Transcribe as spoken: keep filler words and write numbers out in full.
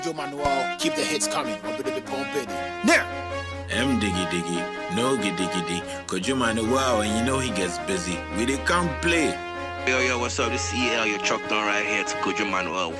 Joe Manuel, keep the hits coming. I'm gonna be pumping. Now, M diggy diggy, no giddy giddy. Cause you man wow, and you know he gets busy. We they can't play. Yo, yo, what's up? This is E L, your truck down right here to Kojo Manuel.